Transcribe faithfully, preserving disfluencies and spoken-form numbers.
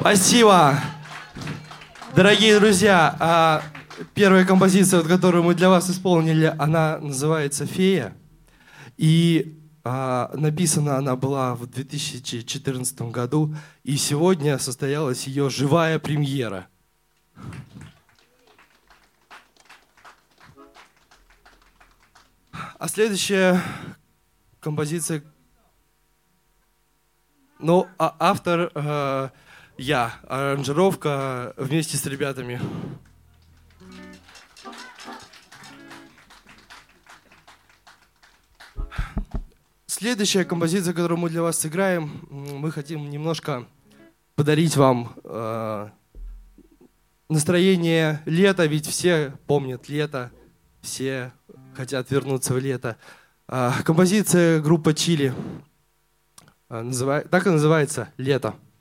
Спасибо. Дорогие друзья, первая композиция, которую мы для вас исполнили, она называется «Фея». И написана она была в две тысячи четырнадцатом году. И сегодня состоялась ее живая премьера. А следующая композиция... Ну, а автор э, я, аранжировка вместе с ребятами. Следующая композиция, которую мы для вас сыграем, мы хотим немножко подарить вам э, настроение лета, ведь все помнят лето, все хотят вернуться в лето. Э, композиция группы Чили. Называ... Так и называется «Лето».